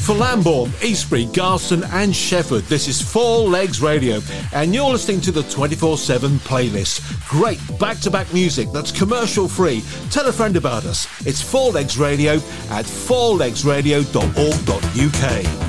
for Lambourne, Eastbury, Garston and Shefford. This is Four Legs Radio, and you're listening to the 24/7 playlist. Great back-to-back music that's commercial-free. Tell a friend about us. It's Four Legs Radio at fourlegsradio.org.uk.